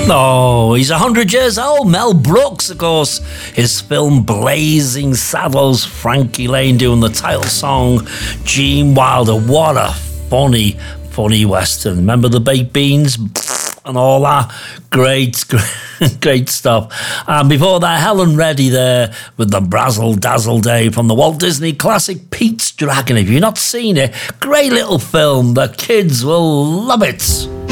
Oh, he's 100 years old. Mel Brooks, of course. His film Blazing Saddles, Frankie Lane doing the title song, Gene Wilder. What a funny Western. Remember the baked beans and all that? Great stuff. And before that, Helen Reddy there with the Brazzle Dazzle Day from the Walt Disney classic Pete's Dragon. If you've not seen it, great little film. The kids will love it.